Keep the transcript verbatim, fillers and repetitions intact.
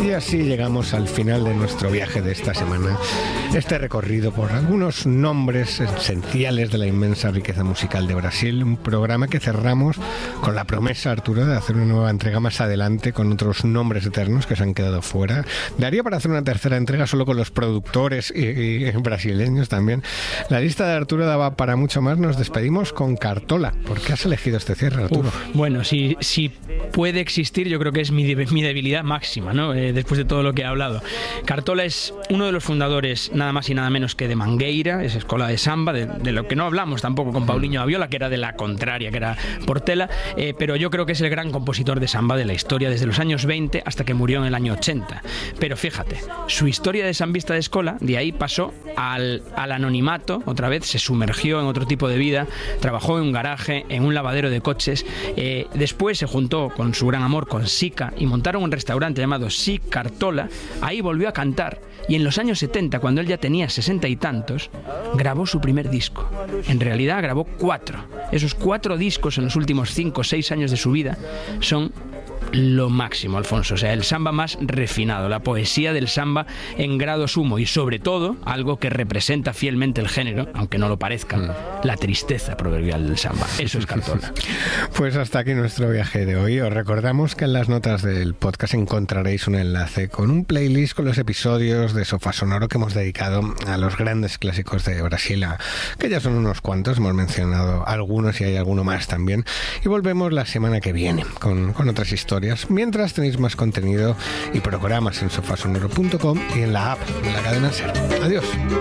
Y así llegamos al final de nuestro viaje de esta semana. Este recorrido por algunos nombres esenciales de la inmensa riqueza musical de Brasil. Un programa que cerramos con la promesa, Arturo, de hacer una nueva entrega más adelante con otros nombres eternos que se han quedado fuera. Daría para hacer una tercera entrega solo con los productores y, y brasileños también. La lista de Arturo daba para mucho más. Nos despedimos con Cartola. ¿Por qué has elegido este cierre, Arturo? Uf, bueno, si, si puede existir, yo creo que es mi, mi debilidad máxima, ¿no? Eh, después de todo lo que he hablado. Cartola es uno de los fundadores, nada más y nada menos que de Mangueira, esa escuela de samba, de, de lo que no hablamos tampoco con Paulinho Aviola, que era de la contraria, que era Portela, eh, pero yo creo que es el gran compositor de samba de la historia desde los años veinte hasta que murió en el año ochenta. Pero fíjate, su historia de sambista de escola, de ahí pasó al, al anonimato, otra vez se sumergió en otro tipo de vida, trabajó en un garaje, en un lavadero de coches, eh, después se juntó con su gran amor, con Sica, y montaron un restaurante llamado Si Cartola. Ahí volvió a cantar y en los años setenta, cuando él ya tenía sesenta y tantos, grabó su primer disco. En realidad grabó cuatro. Esos cuatro discos en los últimos cinco o seis años de su vida son lo máximo, Alfonso. O sea, el samba más refinado, la poesía del samba en grado sumo y sobre todo, algo que representa fielmente el género, aunque no lo parezca, mm. la tristeza proverbial del samba. Eso es Cartola. Pues hasta aquí nuestro viaje de hoy. Os recordamos que en las notas del podcast encontraréis un enlace con un playlist con los episodios de Sofá Sonoro que hemos dedicado a los grandes clásicos de Brasil, que ya son unos cuantos, hemos mencionado algunos y hay alguno más también. Y volvemos la semana que viene con, con otras historias. Mientras tenéis más contenido y programas en sofá sonoro punto com y en la app de la cadena SER. Adiós.